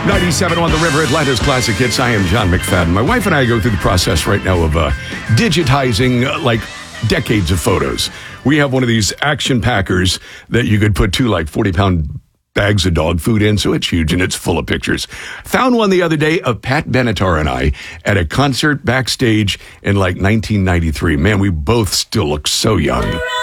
97 on the River, Atlanta's classic hits. I am John McFadden. My wife and I go through the process right now of digitizing like decades of photos. We have one of these action packers that you could put two like 40-pound bags of dog food in, so it's huge and it's full of pictures. Found one the other day of Pat Benatar and I at a concert backstage in like 1993. Man, we both still look so young.